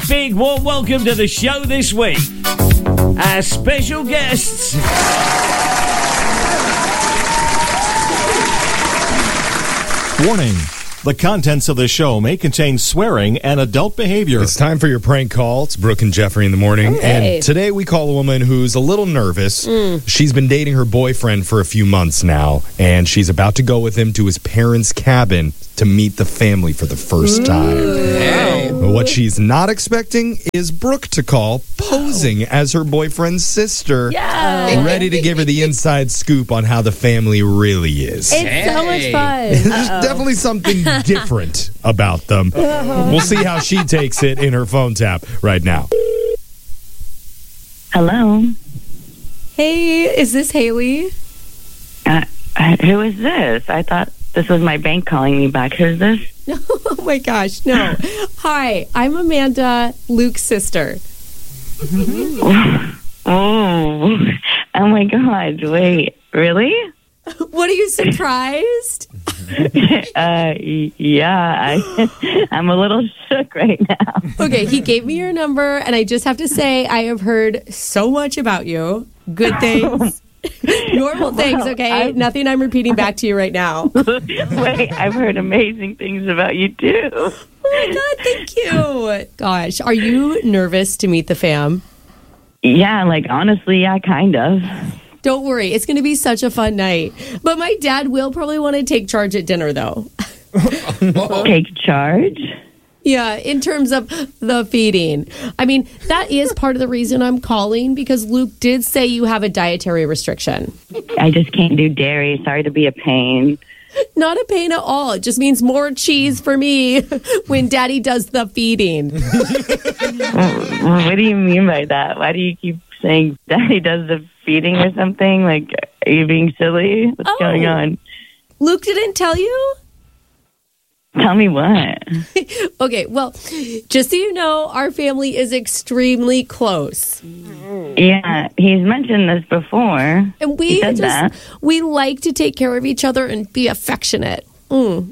big warm welcome to the show this week. Our special guests. Warning. The contents of the show may contain swearing and adult behavior. It's time for your prank call. It's Brooke and Jeffrey in the morning. Hey. And today we call a woman who's a little nervous. She's been dating her boyfriend for a few months now, and she's about to go with him to his parents' cabin to meet the family for the first time. But what she's not expecting is Brooke to call, posing as her boyfriend's sister, ready to give her the inside scoop on how the family really is. It's so much fun. There's definitely something different about them. We'll see how she takes it in her phone tap right now. Hello. Hey, is this Haley? Who is this? I thought this was my bank calling me back. Who's this? Oh my gosh, no. Hi, I'm Amanda, Luke's sister. Oh my God. Wait, really? What, are you surprised? Yeah, I'm a little shook right now. Okay, he gave me your number, and I just have to say I have heard so much about you. Good things. Normal things, okay? Nothing I'm repeating back to you right now. Wait, I've heard amazing things about you too. Oh my God, thank you. Gosh, are you nervous to meet the fam? Yeah, honestly, yeah, kind of. Don't worry, it's going to be such a fun night. But my dad will probably want to take charge at dinner, though. Take charge? Yeah, in terms of the feeding. I mean, that is part of the reason I'm calling, because Luke did say you have a dietary restriction. I just can't do dairy. Sorry to be a pain. Not a pain at all. It just means more cheese for me when Daddy does the feeding. What do you mean by that? Why do you keep saying Daddy does the feeding or something? Are you being silly? What's going on? Luke didn't tell you? Tell me what? Okay, well, just so you know, our family is extremely close. Yeah, he's mentioned this before. And we like to take care of each other and be affectionate. Oh.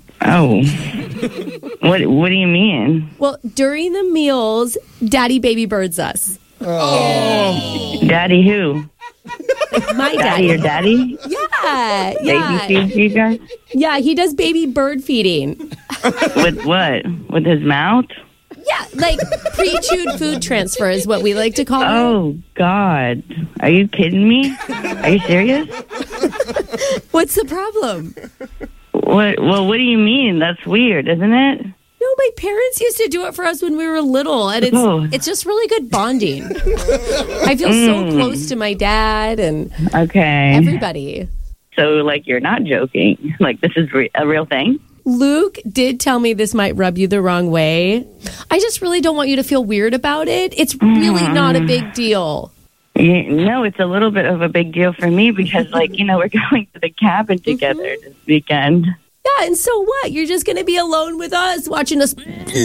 What do you mean? Well, during the meals, Daddy baby birds us. Oh. Daddy who? My daddy. Your daddy? Yeah. Baby feeds you guys? Yeah, he does baby bird feeding. With what? With his mouth? Yeah, pre-chewed food transfer is what we like to call it. Oh, God. Are you kidding me? Are you serious? What's the problem? What? Well, what do you mean? That's weird, isn't it? No, my parents used to do it for us when we were little, and it's just really good bonding. I feel so close to my dad and everybody. So, you're not joking. This is a real thing? Luke did tell me this might rub you the wrong way. I just really don't want you to feel weird about it. It's really not a big deal. No, it's a little bit of a big deal for me because, we're going to the cabin together this weekend. Yeah, and so what? You're just going to be alone with us watching us.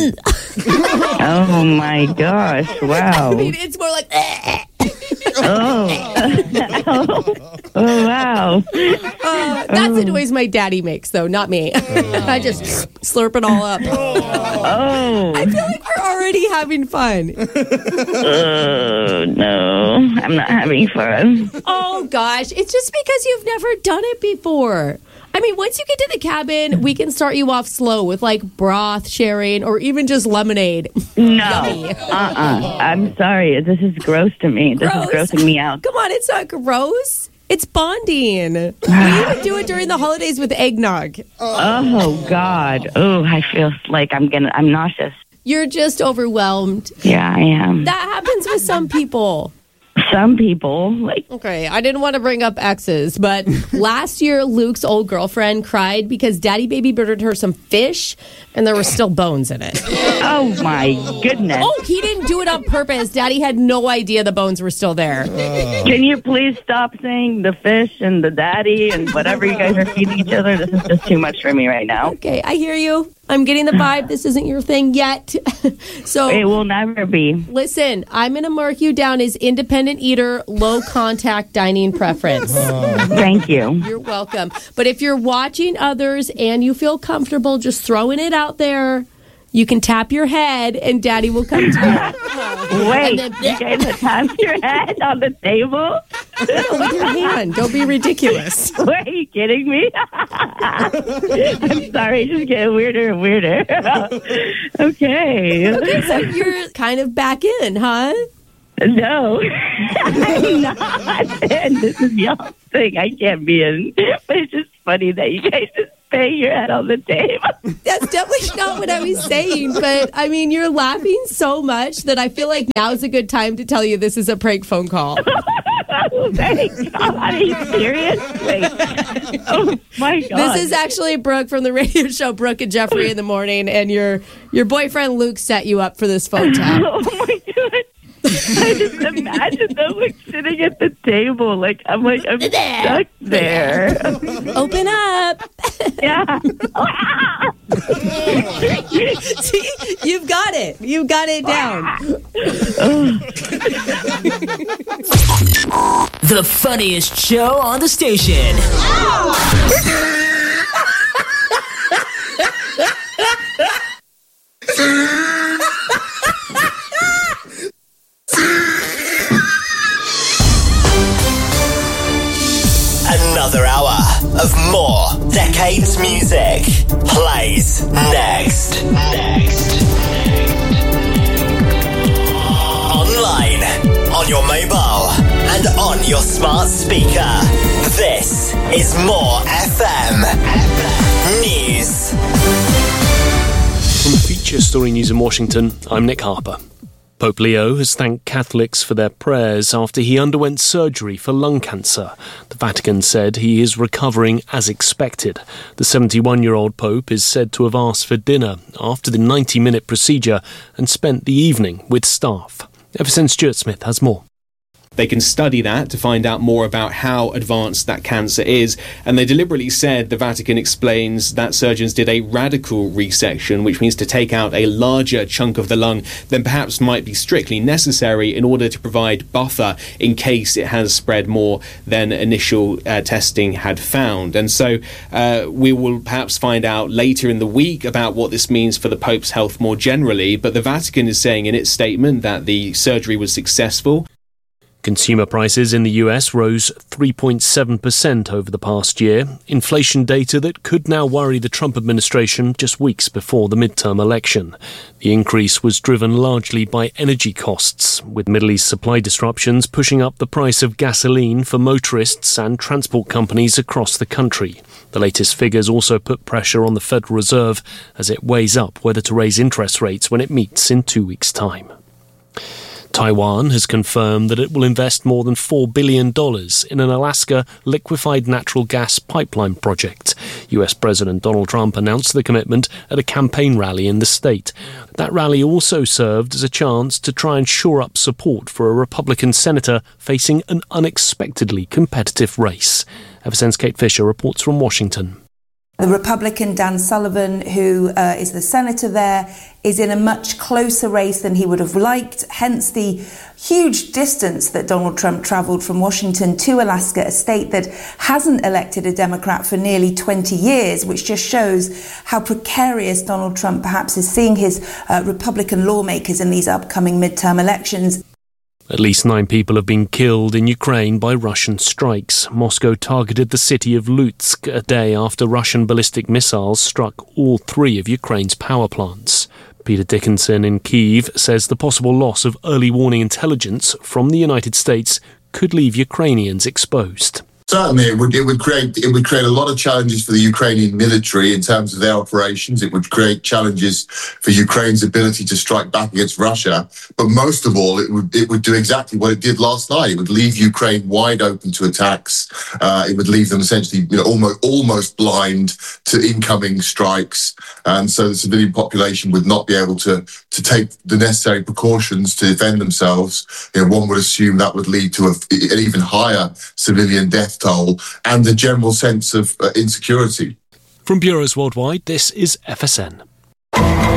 Oh, my gosh. Wow. I mean, it's more like... Oh, wow. That's the noise my daddy makes, though, not me. I just slurp it all up. Oh. I feel like we're already having fun. Oh, no. I'm not having fun. Oh, gosh. It's just because you've never done it before. I mean, once you get to the cabin, we can start you off slow with broth sharing or even just lemonade. No. I'm sorry. This is gross to me. This is grossing me out. Come on, it's not gross. It's bonding. We even do it during the holidays with eggnog. Oh, God. Oh, I feel like I'm nauseous. You're just overwhelmed. Yeah, I am. That happens with some people. Some people, Okay, I didn't want to bring up exes, but last year, Luke's old girlfriend cried because Daddy baby birded her some fish, and there were still bones in it. Oh, my goodness. Oh, he didn't do it on purpose. Daddy had no idea the bones were still there. Can you please stop saying the fish and the daddy and whatever you guys are feeding each other? This is just too much for me right now. Okay, I hear you. I'm getting the vibe. This isn't your thing yet. So it will never be. Listen, I'm going to mark you down as independent eater, low contact dining preference. Thank you. You're welcome. But if you're watching others and you feel comfortable just throwing it out there, you can tap your head and Daddy will come to you. Wait, you guys have tapped your head on the table? No, with your hand. Don't be ridiculous. Are you kidding me? I'm sorry, just getting weirder and weirder. Okay. Okay, so you're kind of back in, huh? No, I'm not. And this is y'all's thing. I can't be in. But it's just funny that you guys just bang your head on the table. That's definitely not what I was saying. But, I mean, you're laughing so much that I feel like now's a good time to tell you this is a prank phone call. Thank God. Are you serious? Wait. Oh, my God. This is actually Brooke from the radio show Brooke and Jeffrey in the Morning. And your boyfriend Luke set you up for this phone tap. Oh, my God. I just imagine them like sitting at the table. I'm stuck there. Open up. Yeah. See, you've got it. You got it down. The funniest show on the station. Another hour of more Decades music plays next. Online, on your mobile, and on your smart speaker. This is More FM News. From Feature Story News in Washington, I'm Nick Harper. Pope Leo has thanked Catholics for their prayers after he underwent surgery for lung cancer. The Vatican said he is recovering as expected. The 71-year-old Pope is said to have asked for dinner after the 90-minute procedure and spent the evening with staff. FSN Stuart Smith has more. They can study that to find out more about how advanced that cancer is. And they deliberately said, the Vatican explains, that surgeons did a radical resection, which means to take out a larger chunk of the lung than perhaps might be strictly necessary in order to provide buffer in case it has spread more than initial testing had found. And so we will perhaps find out later in the week about what this means for the Pope's health more generally. But the Vatican is saying in its statement that the surgery was successful. Consumer prices in the US rose 3.7% over the past year, inflation data that could now worry the Trump administration just weeks before the midterm election. The increase was driven largely by energy costs, with Middle East supply disruptions pushing up the price of gasoline for motorists and transport companies across the country. The latest figures also put pressure on the Federal Reserve as it weighs up whether to raise interest rates when it meets in 2 weeks' time. Taiwan has confirmed that it will invest more than $4 billion in an Alaska liquefied natural gas pipeline project. US President Donald Trump announced the commitment at a campaign rally in the state. That rally also served as a chance to try and shore up support for a Republican senator facing an unexpectedly competitive race. FSN's Kate Fisher reports from Washington. The Republican Dan Sullivan, who is the senator there, is in a much closer race than he would have liked, hence the huge distance that Donald Trump travelled from Washington to Alaska, a state that hasn't elected a Democrat for nearly 20 years, which just shows how precarious Donald Trump perhaps is seeing his Republican lawmakers in these upcoming midterm elections. At least 9 people have been killed in Ukraine by Russian strikes. Moscow targeted the city of Lutsk a day after Russian ballistic missiles struck all 3 of Ukraine's power plants. Peter Dickinson in Kyiv says the possible loss of early warning intelligence from the United States could leave Ukrainians exposed. Certainly, it would create a lot of challenges for the Ukrainian military in terms of their operations. It would create challenges for Ukraine's ability to strike back against Russia. But most of all, it would do exactly what it did last night. It would leave Ukraine wide open to attacks. It would leave them essentially, almost blind to incoming strikes. And so the civilian population would not be able to take the necessary precautions to defend themselves. One would assume that would lead to an even higher civilian death toll and a general sense of insecurity. From Bureaus Worldwide, this is FSN.